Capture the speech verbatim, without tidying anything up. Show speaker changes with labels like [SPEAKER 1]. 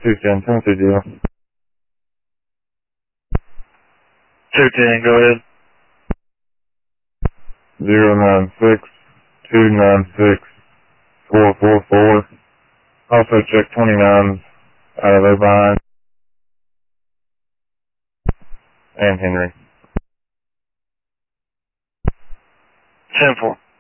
[SPEAKER 1] two ten, Tennessee deal. two ten, go ahead. zero nine six, two nine six, four four four. Also check twenty-nines out of their behind. And Henry. ten four.